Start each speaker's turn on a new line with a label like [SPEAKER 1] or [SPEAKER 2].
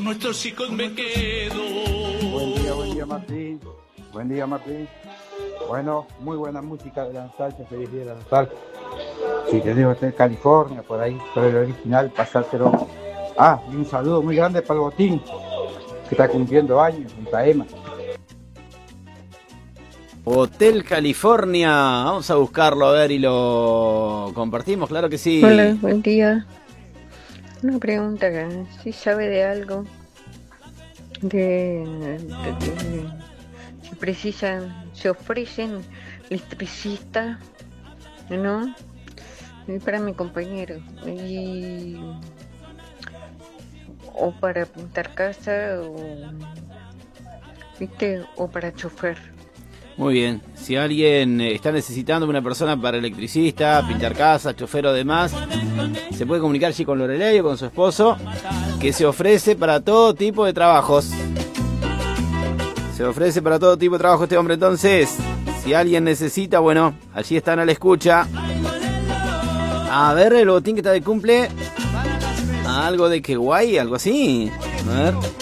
[SPEAKER 1] nuestros hijos me quedo.
[SPEAKER 2] Buen día Martín. Buen día Martín. Bueno, muy buena música de la nostalgia, feliz día de la nostalgia. Si te digo en California, por ahí, pero el original, pasártelo. Y un saludo muy grande para el Botín, que está cumpliendo años en Taema.
[SPEAKER 3] Hotel California, vamos a buscarlo a ver y lo compartimos, claro que sí.
[SPEAKER 4] Hola, buen día. Una pregunta, si sabe de algo, si precisan, se ofrecen electricistas, ¿no? Y para mi compañero, o para pintar casa, o para chofer.
[SPEAKER 3] Muy bien, si alguien está necesitando una persona para electricista, pintar casa, chofer o demás, se puede comunicar allí con Lorelei o con su esposo, que se ofrece para todo tipo de trabajos. Se ofrece para todo tipo de trabajo este hombre, entonces, si alguien necesita, bueno, allí están a la escucha. A ver, el Botín que está de cumple, algo de que guay, algo así. A ver.